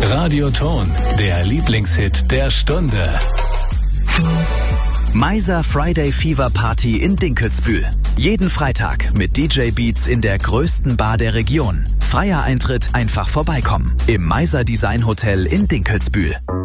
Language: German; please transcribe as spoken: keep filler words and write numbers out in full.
Radioton, der Lieblingshit der Stunde. Meiser Friday Fever Party in Dinkelsbühl. Jeden Freitag mit D J Beats in der größten Bar der Region. Freier Eintritt, einfach vorbeikommen. Im Meiser Design Hotel in Dinkelsbühl.